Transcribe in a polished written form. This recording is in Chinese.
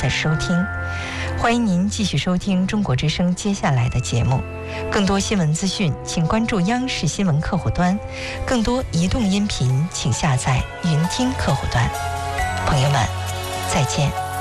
的收听。欢迎您继续收听中国之声接下来的节目。更多新闻资讯，请关注央视新闻客户端；更多移动音频，请下载云听客户端。朋友们，再见。